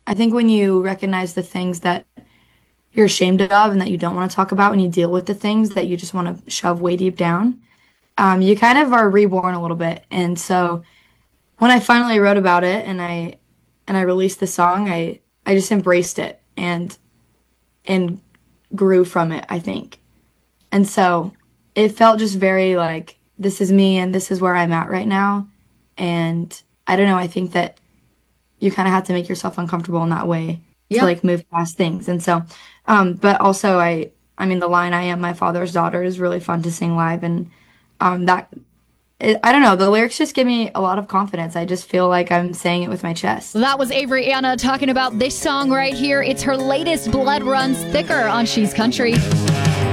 I think when you recognize the things that you're ashamed of and that you don't want to talk about, and you deal with the things that you just want to shove way deep down, you kind of are reborn a little bit. And so when I finally wrote about it and I released the song, I just embraced it and grew from it, I think. And so it felt just very like this is me and this is where I'm at right now. And I don't know, I think that you kind of have to make yourself uncomfortable in that way to Yeah. like move past things. And so, but also I mean, the line "I am my father's daughter" is really fun to sing live, and that I don't know, the lyrics just give me a lot of confidence. I just feel like I'm saying it with my chest. That was Avery Anna talking about this song right here. It's her latest, Blood Runs Thicker, on She's Country.